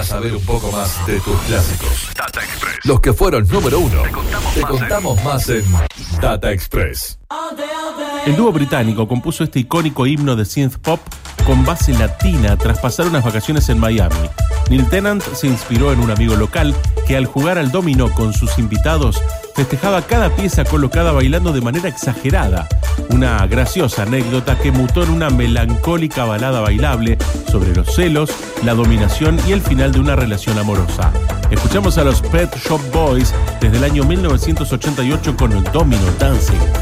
saber un poco más de tus clásicos. Data Express. Los que fueron número uno. Te contamos más en Data Express. El dúo británico compuso este icónico himno de synth pop con base latina tras pasar unas vacaciones en Miami. Neil Tennant se inspiró en un amigo local que al jugar al dominó con sus invitados festejaba cada pieza colocada bailando de manera exagerada. Una graciosa anécdota que mutó en una melancólica balada bailable sobre los celos, la dominación y el final de una relación amorosa. Escuchamos a los Pet Shop Boys desde el año 1988 con el Domino Dancing.